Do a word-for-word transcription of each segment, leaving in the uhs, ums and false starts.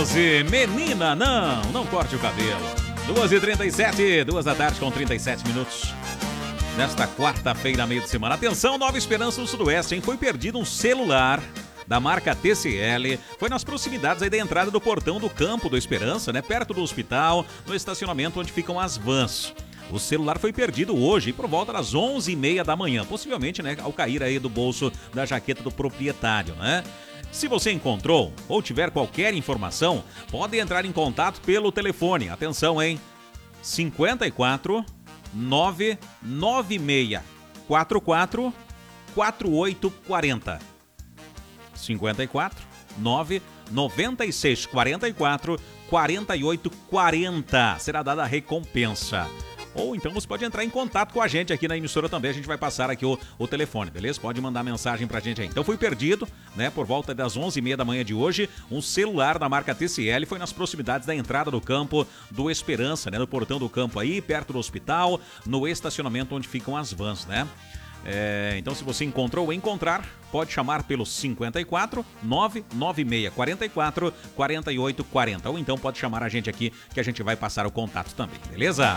Pause, menina, não, não corte o cabelo. duas e trinta e sete, duas da tarde com trinta e sete minutos. Nesta quarta-feira, meio de semana. Atenção, Nova Esperança do Sudoeste, hein? Foi perdido um celular da marca T C L. Foi nas proximidades aí da entrada do portão do Campo do Esperança, né? Perto do hospital, no estacionamento onde ficam as vans. O celular foi perdido hoje, por volta das onze e meia da manhã. Possivelmente, né? Ao cair aí do bolso da jaqueta do proprietário, né? Se você encontrou ou tiver qualquer informação, pode entrar em contato pelo telefone. Atenção, hein? cinquenta e quatro, nove nove seis quatro quatro, quatro oito quatro zero. cinquenta e quatro, nove nove seis quatro quatro, quatro oito quatro zero. Será dada a recompensa. Ou então você pode entrar em contato com a gente aqui na emissora também. A gente vai passar aqui o, o telefone, beleza? Pode mandar mensagem pra gente aí. Então foi perdido, né, por volta das onze e meia da manhã de hoje, um celular da marca T C L. Foi nas proximidades da entrada do Campo do Esperança, né? No portão do Campo aí, perto do hospital, no estacionamento onde ficam as vans, né? É, então se você encontrou ou encontrar, pode chamar pelo cinquenta e quatro, nove nove seis quatro quatro, quatro oito quatro zero. Ou então pode chamar a gente aqui que a gente vai passar o contato também, beleza?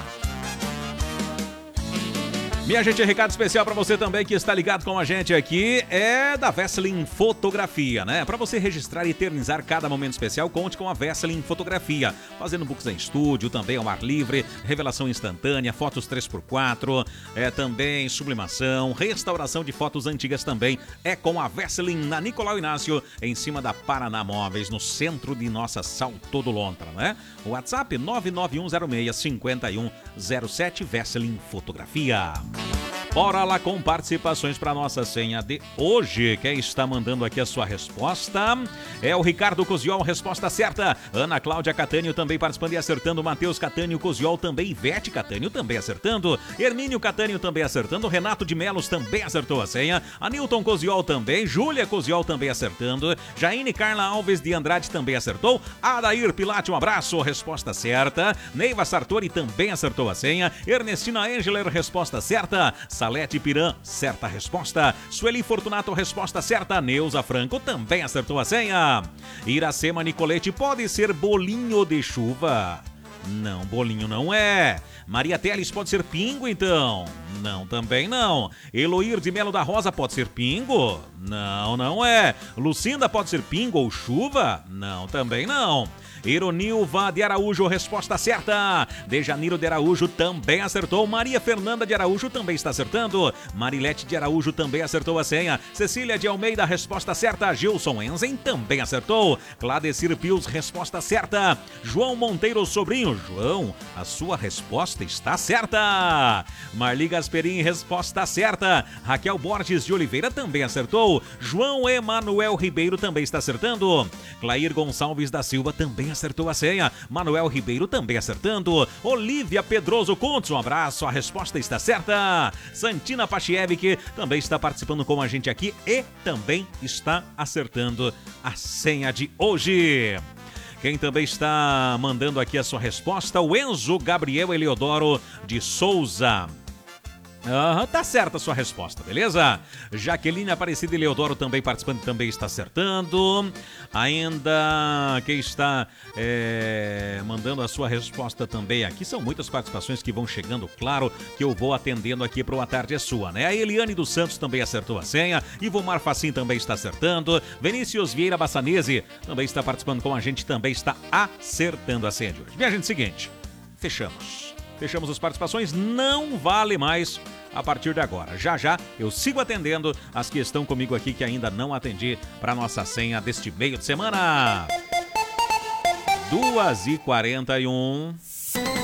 Minha gente, recado especial para você também que está ligado com a gente aqui é da Vesseling Fotografia, né? Para você registrar e eternizar cada momento especial, conte com a Vesseling Fotografia. Fazendo books em estúdio, também ao ar livre, revelação instantânea, fotos três por quatro, é, também sublimação, restauração de fotos antigas também. É com a Vesseling na Nicolau Inácio, em cima da Paraná Móveis, no centro de nossa Salto do Lontra, né? O WhatsApp nove nove um zero seis, cinco um zero sete, Vesseling Fotografia. Bora lá com participações para nossa senha de hoje. Quem está mandando aqui a sua resposta é o Ricardo Coziol, resposta certa. Ana Cláudia Catânio também participando e acertando. Matheus Catânio Coziol também. Ivete Catânio também acertando. Hermínio Catânio também acertando. Renato de Melos também acertou a senha. Anilton Coziol também. Júlia Coziol também acertando. Jaine Carla Alves de Andrade também acertou. Adair Pilate, um abraço, resposta certa. Neiva Sartori também acertou a senha. Ernestina Engeler, resposta certa. Salete Piran, certa resposta. Sueli Fortunato, resposta certa. Neuza Franco também acertou a senha. Iracema Nicolete, pode ser bolinho de chuva? Não, bolinho não é. Maria Teles, pode ser pingo então? Não, também não. Eloir de Melo da Rosa, pode ser pingo? Não, não é. Lucinda, pode ser pingo ou chuva? Não, também não. Ironilva de Araújo, resposta certa. Dejaniro de Araújo também acertou. Maria Fernanda de Araújo também está acertando. Marilete de Araújo também acertou a senha. Cecília de Almeida, resposta certa. Gilson Enzen também acertou. Cladecir Pius, resposta certa. João Monteiro Sobrinho. João, a sua resposta está certa. Marli Gasperin, resposta certa. Raquel Borges de Oliveira também acertou. João Emanuel Ribeiro também está acertando. Clair Gonçalves da Silva também acertou a senha. Manuel Ribeiro também acertando. Olivia Pedroso Contos, um abraço, a resposta está certa. Santina Pachievic também está participando com a gente aqui e também está acertando a senha de hoje. Quem também está mandando aqui a sua resposta, o Enzo Gabriel Eleodoro de Souza. Aham, tá certa a sua resposta, beleza? Jaqueline Aparecida e Leodoro também participando, também está acertando. Ainda quem está é, mandando a sua resposta também aqui, são muitas participações que vão chegando, claro, que eu vou atendendo aqui pro A Tarde é Sua, né? A Eliane dos Santos também acertou a senha, Ivomar Facim também está acertando, Vinícius Vieira Bassanese também está participando com a gente, também está acertando a senha de hoje. Minha gente, seguinte, fechamos. Fechamos as participações, não vale mais a partir de agora. Já já eu sigo atendendo as que estão comigo aqui que ainda não atendi para nossa senha deste meio de semana. duas e quarenta e um.